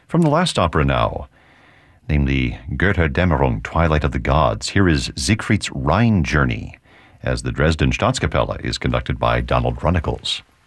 From the last opera now, namely Götterdämmerung, Twilight of the Gods, here is Siegfried's Rhine Journey, as the Dresden Staatskapelle is conducted by Donald Runnicles.